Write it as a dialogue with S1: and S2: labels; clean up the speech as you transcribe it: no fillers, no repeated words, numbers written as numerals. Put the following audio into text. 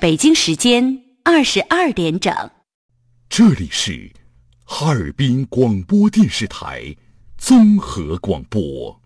S1: 北京时间22点整。
S2: 这里是哈尔滨广播电视台综合广播。